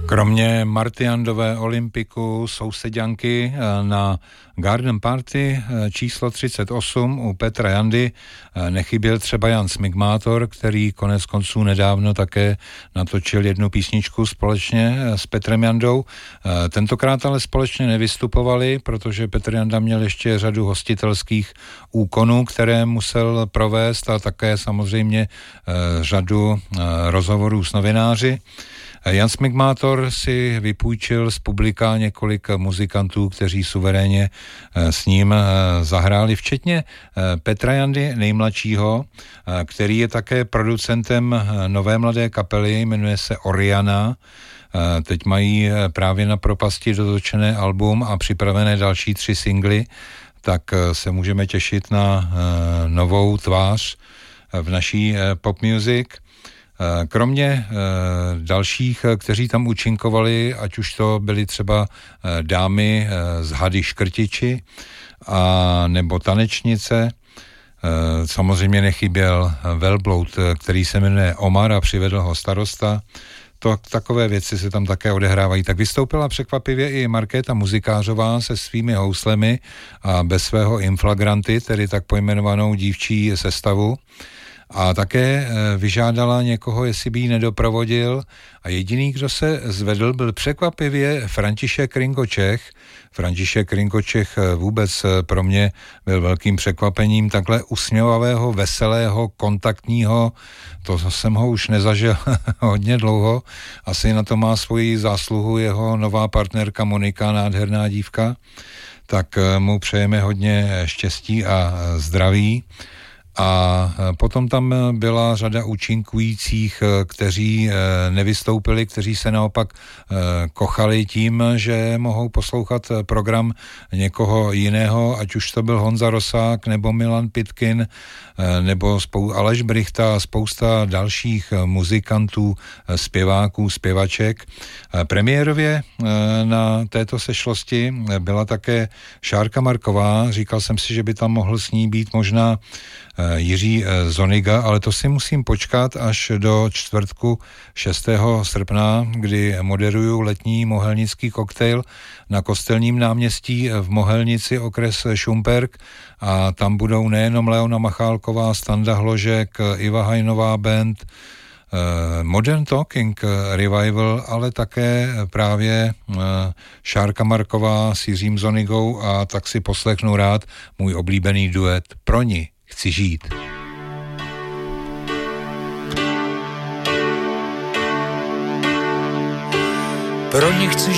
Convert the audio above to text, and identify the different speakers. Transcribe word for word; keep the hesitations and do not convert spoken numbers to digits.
Speaker 1: Kromě Martiandové Olympiku souseďanky na Garden Party číslo třicet osm u Petra Jandy nechyběl třeba Jan Smigmátor, který konec konců nedávno také natočil jednu písničku společně s Petrem Jandou. Tentokrát ale společně nevystupovali, protože Petr Janda měl ještě řadu hostitelských úkonů, které musel provést, a také samozřejmě řadu rozhovorů s novináři. Jan Smigmátor si vypůjčil z publika několik muzikantů, kteří suverénně s ním zahráli, včetně Petra Jandy nejmladšího, který je také producentem nové mladé kapely, jmenuje se Oriana. Teď mají právě na propasti dotočené album a připravené další tři singly, tak se můžeme těšit na novou tvář v naší pop music. Kromě e, dalších, kteří tam účinkovali, ať už to byly třeba e, dámy e, z Hady Škrtiči a nebo tanečnice, e, samozřejmě nechyběl velbloud, který se jmenuje Omar a přivedl ho starosta. To, takové věci se tam také odehrávají. Tak vystoupila překvapivě i Markéta Muzikářová se svými houslemi a bez svého inflagranty, tedy tak pojmenovanou dívčí sestavu. A také vyžádala někoho, jestli by ji nedoprovodil, a jediný, kdo se zvedl, byl překvapivě František Ringočech. František Ringočech vůbec pro mě byl velkým překvapením takhle usměvavého, veselého, kontaktního. To jsem ho už nezažil hodně dlouho. Asi na to má svoji zásluhu jeho nová partnerka Monika, nádherná dívka. Tak mu přejeme hodně štěstí a zdraví. A potom tam byla řada účinkujících, kteří nevystoupili, kteří se naopak kochali tím, že mohou poslouchat program někoho jiného, ať už to byl Honza Rosák, nebo Milan Pitkin, nebo spou- Aleš Brichta a spousta dalších muzikantů, zpěváků, zpěvaček. Premiérově na této sešlosti byla také Šárka Marková. Říkal jsem si, že by tam mohl s ní být možná Jiří Zoniga, ale to si musím počkat až do čtvrtku šestého srpna, kdy moderuju letní mohelnický koktejl na Kostelním náměstí v Mohelnici, okres Šumperk, a tam budou nejenom Leona Machálková, Standa Hložek, Iva Hajnová band, Modern Talking Revival, ale také právě Šárka Marková s Jiřím Zonigou, a tak si poslechnu rád můj oblíbený duet Pro ní chci žít.
Speaker 2: Pro ní chci